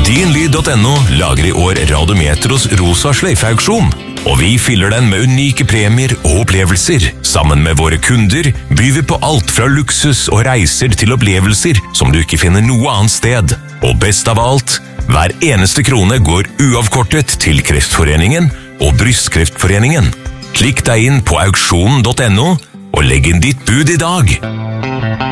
Dinlyd.no lager i år Radiometros rosa sløyfeauksjon, og vi fyller den med unike premier og opplevelser. Sammen med våre kunder byr vi på alt fra luksus og reiser til opplevelser som du ikke finner noe annet sted. Og best av alt, hver eneste krone går uavkortet til Kreftforeningen og Brystkreftforeningen. Klikk deg inn på auksjonen.no og legg inn ditt bud i dag.